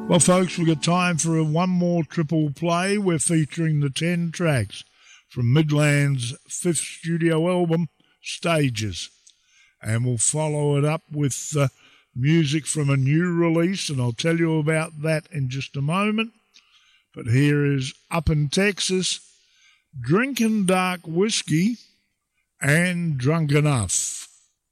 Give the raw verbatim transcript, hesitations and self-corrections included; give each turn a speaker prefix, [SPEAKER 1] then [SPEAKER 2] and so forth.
[SPEAKER 1] Well, folks, we've got time for a one more triple play. We're featuring the ten tracks from Midland's fifth studio album, Stages. And we'll follow it up with uh, music from a new release, and I'll tell you about that in just a moment. But here is Up in Texas, Drinking Dark Whiskey, and Drunk Enough.